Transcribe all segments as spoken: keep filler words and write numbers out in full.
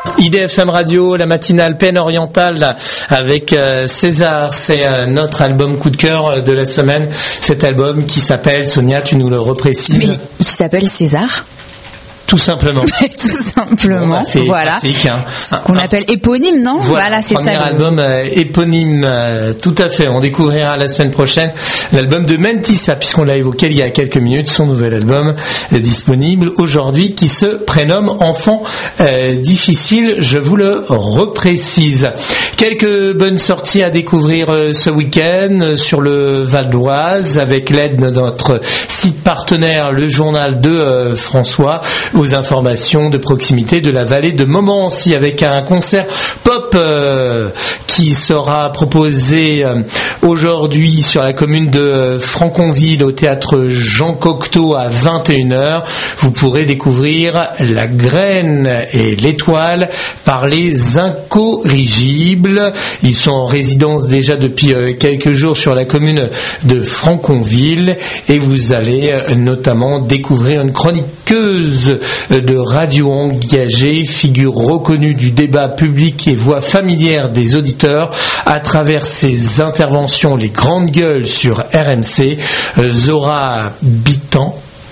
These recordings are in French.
I D F M Radio, la matinale Peine orientale avec euh, César, c'est euh, notre album coup de cœur de la semaine. Cet album qui s'appelle, Sonia, tu nous le reprécises. Mais il s'appelle César. Tout simplement. Tout simplement. Bon, bah, c'est voilà. hein. Qu'on appelle éponyme, non? Voilà, voilà c'est premier ça. album le... euh, éponyme, euh, tout à fait. On découvrira la semaine prochaine l'album de Mentissa, puisqu'on l'a évoqué il y a quelques minutes. Son nouvel album est disponible aujourd'hui, qui se prénomme Enfant euh, difficile. Je vous le reprécise. Quelques bonnes sorties à découvrir euh, ce week-end euh, sur le Val d'Oise, avec l'aide de notre site partenaire, le journal de euh, François, aux informations de proximité de la vallée de Montmorency, avec un concert pop euh, qui sera proposé euh, aujourd'hui sur la commune de Franconville au théâtre Jean Cocteau à vingt et une heures. Vous pourrez découvrir La Graine et l'Étoile par les Incorrigibles. Ils sont en résidence déjà depuis euh, quelques jours sur la commune de Franconville, et vous allez euh, notamment découvrir une chroniqueuse de radio engagée, figure reconnue du débat public et voix familière des auditeurs à travers ses interventions Les Grandes Gueules sur R M C. Zora Bitan,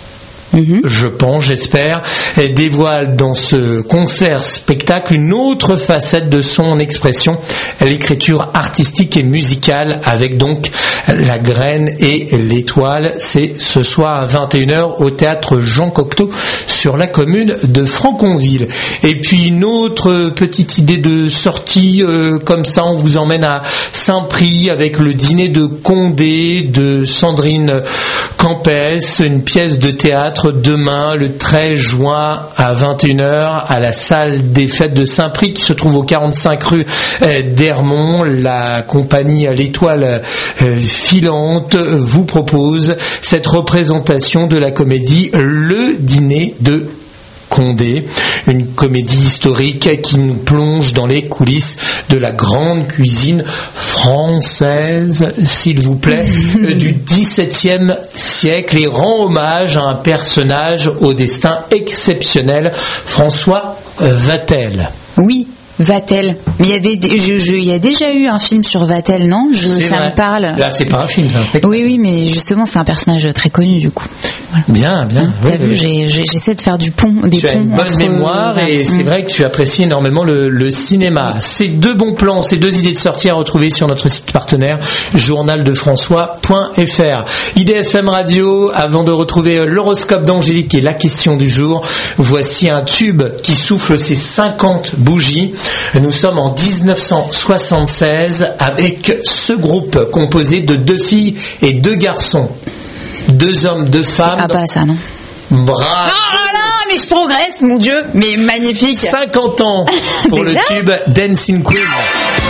Mmh. je pense, j'espère, dévoile dans ce concert-spectacle une autre facette de son expression, l'écriture artistique et musicale, avec donc La Graine et l'Étoile. C'est ce soir à vingt et une heures au théâtre Jean Cocteau sur la commune de Franconville. Et puis une autre petite idée de sortie, euh, comme ça, on vous emmène à Saint-Prix avec le dîner de Condé de Sandrine Campès, une pièce de théâtre demain le treize juin à vingt et une heures à la salle des fêtes de Saint-Prix, qui se trouve au quarante-cinq rue d'Hermont. La compagnie L'Étoile filante vous propose cette représentation de la comédie Le Dîner de Condé, une comédie historique qui nous plonge dans les coulisses de la grande cuisine française, s'il vous plaît, du dix-septième siècle, et rend hommage à un personnage au destin exceptionnel, François Vatel. Oui. Vatel. Mais il y a des, je, je, il y a déjà eu un film sur Vatel, non? Je, ça vrai. me parle. Là, c'est pas un film, ça. Oui, oui, mais justement, c'est un personnage très connu, du coup. Voilà. Bien, bien. Hein, oui, t'as oui. vu, j'ai, j'ai, j'essaie de faire du pont, des tu ponts. as une bonne entre, mémoire, euh, et mmh. c'est vrai que tu apprécies énormément le, le cinéma. Ces deux bons plans, ces deux idées de sortie à retrouver sur notre site partenaire, journal de françois point f r. I D F M Radio, avant de retrouver l'horoscope d'Angélique et la question du jour, voici un tube qui souffle ses cinquante bougies. Nous sommes en dix-neuf cent soixante-seize avec ce groupe composé de deux filles et deux garçons. Deux hommes, deux femmes. Ah bah ça, non. Bravo. Oh là là, mais je progresse, mon Dieu. Mais magnifique. cinquante ans pour le tube Dancing Queen.